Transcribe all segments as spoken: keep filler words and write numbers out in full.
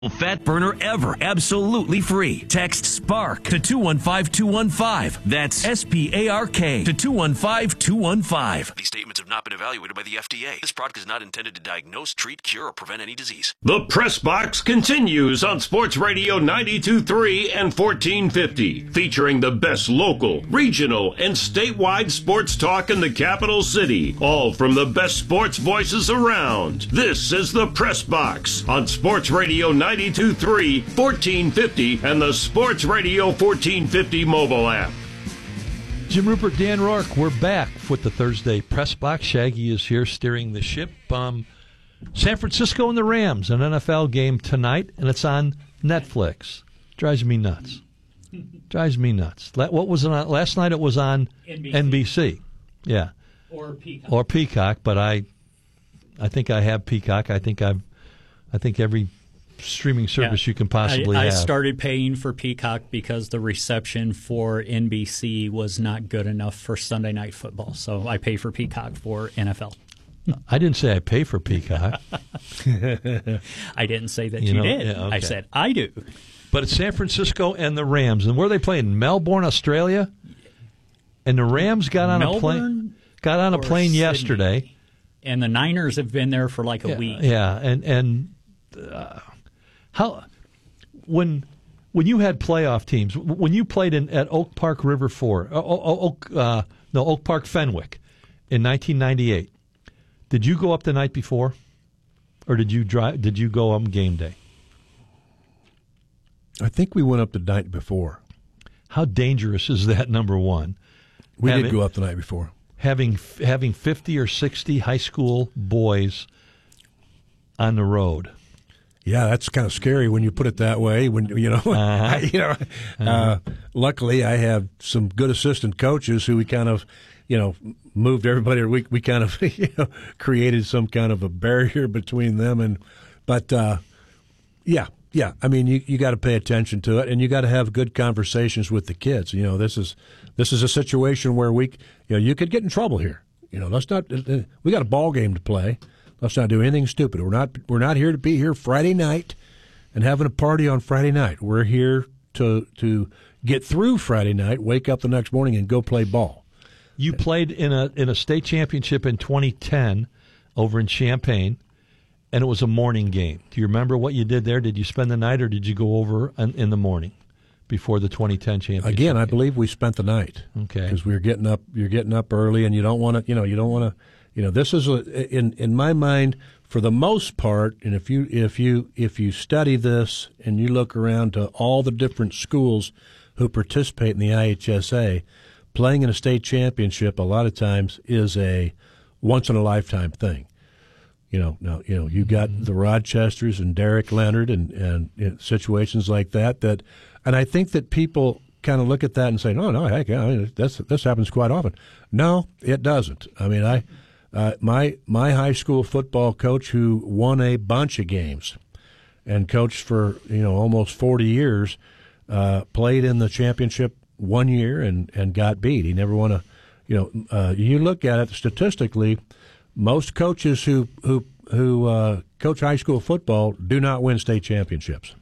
fat burner ever, absolutely free. Text SPARK to two one five two one five. That's S P A R K to two one five two one five. These statements have not been evaluated by the F D A. This product is not intended to diagnose, treat, cure, or prevent any disease. The Press Box continues on Sports Radio ninety-two point three and fourteen fifty, featuring the best local, regional, and statewide sports talk in the capital city, all from the best sports voices around. This is the Press Box on Sports Radio ninety-two point three, fourteen fifty, and the Sports Radio fourteen fifty mobile app. Jim Rupert, Dan Rourke, we're back with the Thursday Press Box. Shaggy is here steering the ship. Um, San Francisco and the Rams, an N F L game tonight, and it's on Netflix. Drives me nuts. Drives me nuts. What was it on? Last night it was on N B C. N B C. Yeah. Or Peacock. Or Peacock, but I I think I have Peacock. I think I've I think every streaming service yeah. you can possibly I, I have. I started paying for Peacock because the reception for N B C was not good enough for Sunday Night Football. So I pay for Peacock for N F L. I didn't say I pay for Peacock. I didn't say that you, you know, did. Yeah, okay. I said I do. But it's San Francisco and the Rams. And where are they playing? Melbourne, Australia? And the Rams got on Melbourne a plane got on a plane Sydney. yesterday. And the Niners have been there for like a yeah, week. Yeah, and and uh, how when when you had playoff teams, when you played in at Oak Park River Four, uh, Oak uh, no Oak Park Fenwick in nineteen ninety-eight, did you go up the night before, or did you drive? Did you go on game day? I think we went up the night before. How dangerous is that? Number one, we having, did go up the night before. Having having fifty or sixty high school boys on the road. Yeah, that's kind of scary when you put it that way. When you know, uh-huh. I, you know. Uh-huh. Uh, luckily, I have some good assistant coaches who we kind of, you know, moved everybody. We we kind of you know, created some kind of a barrier between them and. But uh, yeah, yeah. I mean, you you got to pay attention to it, and you got to have good conversations with the kids. You know, this is this is a situation where we, you know, you could get in trouble here. You know, let's not. We got a ball game to play. Let's not do anything stupid. We're not we're not here to be here Friday night and having a party on Friday night. We're here to to get through Friday night, wake up the next morning, and go play ball. You played in a in a state championship in twenty ten over in Champaign, and it was a morning game. Do you remember what you did there? Did you spend the night, or did you go over in, in the morning before the twenty ten championship? Again, I game? believe we spent the night. Okay, because we were getting up. You're getting up early, and you don't want to. You know, you don't want to. You know, this is a, in in my mind, for the most part, and if you if you if you study this and you look around to all the different schools who participate in the I H S A, playing in a state championship a lot of times is a once in a lifetime thing. You know, now you know you got mm-hmm. the Rochesters and Derek Leonard and and you know, situations like that. That, and I think that people kind of look at that and say, no, no, heck, I mean, that's this happens quite often. No, it doesn't. I mean, I. Uh, my my high school football coach, who won a bunch of games and coached for you know almost forty years, uh, played in the championship one year and, and got beat. He never won a, you know. Uh, you look at it statistically, most coaches who who who uh, coach high school football do not win state championships.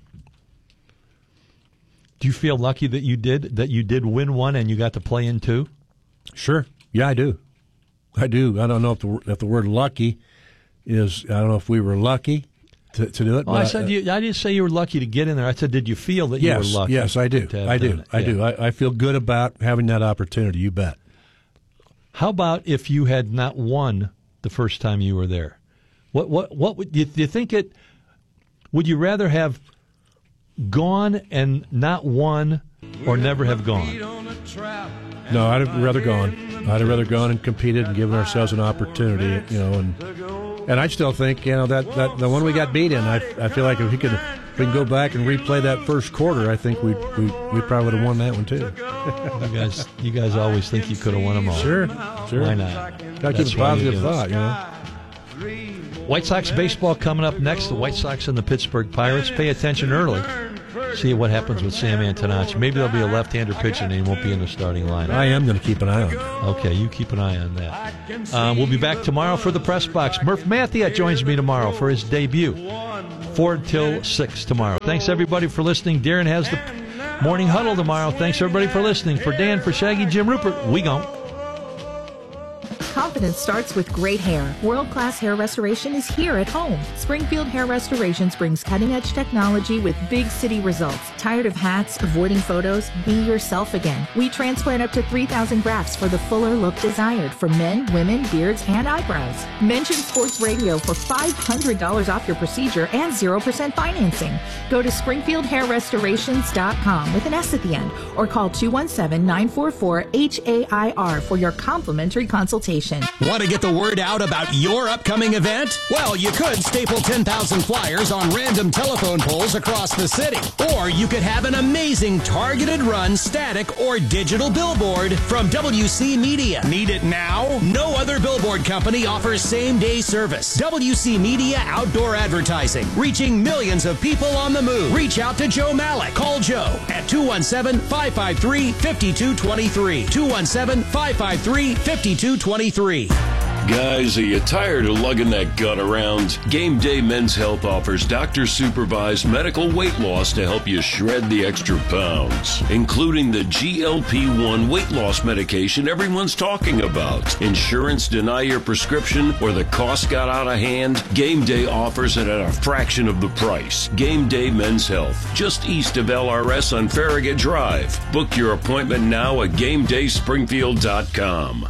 Do you feel lucky that you did that you did win one and you got to play in two? Sure, yeah, I do. I do. I don't know if the if the word lucky is. I don't know if we were lucky to, to do it. Oh, but I said you, I didn't say you were lucky to get in there. I said, did you feel that yes, you were lucky? Yes, I do. I do. I yeah. do. I, I feel good about having that opportunity. You bet. How about if you had not won the first time you were there? What what what would you, do you think it? Would you rather have gone and not won, or never have gone? No, I'd have rather gone. I'd have rather gone and competed and given ourselves an opportunity, you know, and and I still think, you know, that, that the one we got beat in, I I feel like if we could if we can go back and replay that first quarter, I think we we we probably would have won that one too. You guys, you guys always think you could have won them all. Sure, sure. Why not? Got to keep a positive thought, you know. White Sox baseball coming up next. The White Sox and the Pittsburgh Pirates. Pay attention early. See what happens with Sam Antonacci. Maybe there'll be a left-hander pitcher and he won't be in the starting lineup. I am going to keep an eye on that. Okay, you keep an eye on that. Um, we'll be back tomorrow for the Press Box. Murph Mathiat joins me tomorrow for his debut. four till six tomorrow. Thanks, everybody, for listening. Darren has the morning huddle tomorrow. Thanks, everybody, for listening. For Dan, for Shaggy, Jim Rupert, we gone. Confidence starts with great hair. World-class hair restoration is here at home. Springfield Hair Restorations brings cutting-edge technology with big city results. Tired of hats, avoiding photos? Be yourself again. We transplant up to three thousand grafts for the fuller look desired for men, women, beards, and eyebrows. Mention Sports Radio for five hundred dollars off your procedure and zero percent financing. Go to springfield hair restorations dot com with an S at the end or call two one seven, nine four four, H A I R for your complimentary consultation. Want to get the word out about your upcoming event? Well, you could staple ten thousand flyers on random telephone poles across the city. Or you could have an amazing targeted run static or digital billboard from W C Media. Need it now? No other billboard company offers same-day service. W C Media Outdoor Advertising, reaching millions of people on the move. Reach out to Joe Malik. Call Joe at two one seven, five five three, five two two three. two one seven, five five three, five two two three. Guys, are you tired of lugging that gun around? Game Day Men's Health offers doctor-supervised medical weight loss to help you shred the extra pounds, including the G L P one weight loss medication everyone's talking about. Insurance deny your prescription or the cost got out of hand? Game Day offers it at a fraction of the price. Game Day Men's Health, just east of L R S on Farragut Drive. Book your appointment now at game day springfield dot com.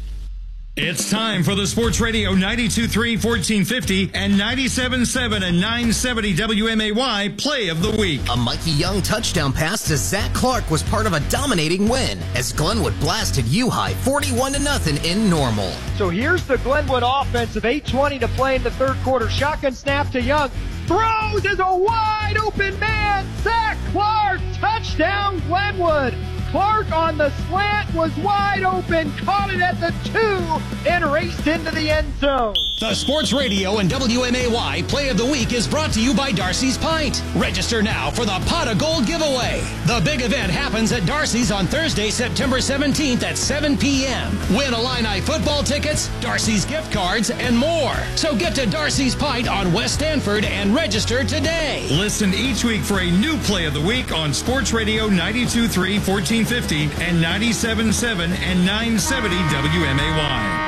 It's time for the Sports Radio ninety-two point three, fourteen fifty and ninety-seven point seven and nine seventy W M A Y Play of the Week. A Mikey Young touchdown pass to Zach Clark was part of a dominating win as Glenwood blasted U-High forty-one to nothing in Normal. So here's the Glenwood offense with eight twenty to play in the third quarter. Shotgun snap to Young. Throws is a wide open man. Zach Clark, touchdown Glenwood. Clark on the slant was wide open, caught it at the two, and raced into the end zone. The Sports Radio and W M A Y Play of the Week is brought to you by Darcy's Pint. Register now for the Pot of Gold giveaway. The big event happens at Darcy's on Thursday, September seventeenth at seven p.m. Win Illini football tickets, Darcy's gift cards, and more. So get to Darcy's Pint on West Stanford and register today. Listen each week for a new Play of the Week on Sports Radio ninety-two point three, fourteen fifty and ninety-seven point seven and nine seventy W M A Y.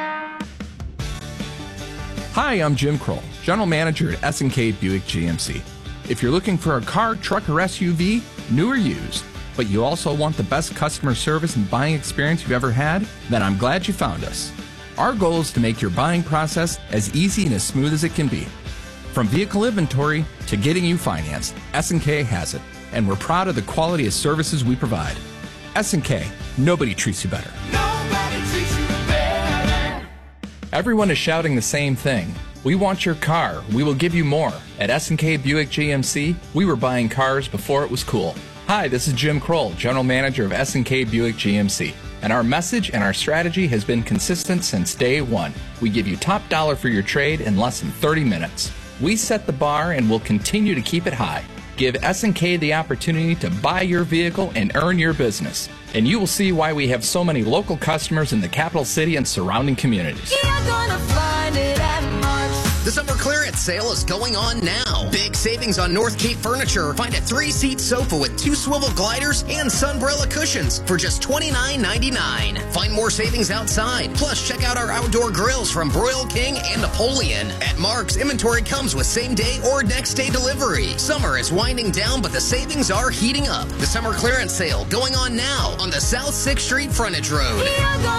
Hi, I'm Jim Kroll, General Manager at S and K Buick G M C. If you're looking for a car, truck, or S U V, new or used, but you also want the best customer service and buying experience you've ever had, then I'm glad you found us. Our goal is to make your buying process as easy and as smooth as it can be. From vehicle inventory to getting you financed, S and K has it, and we're proud of the quality of services we provide. S and K, nobody treats you better. Nobody treats you better. Everyone is shouting the same thing. We want your car. We will give you more. At S and K Buick G M C, we were buying cars before it was cool. Hi, this is Jim Kroll, General Manager of S and K Buick G M C. And our message and our strategy has been consistent since day one. We give you top dollar for your trade in less than thirty minutes. We set the bar and will continue to keep it high. Give S and K the opportunity to buy your vehicle and earn your business. And you will see why we have so many local customers in the capital city and surrounding communities. You're gonna find it at Mark's. The summer clearance sale is going on now. Big savings on North Cape Furniture. Find a three-seat sofa with two swivel gliders and sunbrella cushions for just twenty-nine ninety-nine. Find more savings outside. Plus, check out our outdoor grills from Broil King and Napoleon. At Mark's, inventory comes with same-day or next-day delivery. Summer is winding down, but the savings are heating up. The summer clearance sale going on now on the South sixth Street Frontage Road.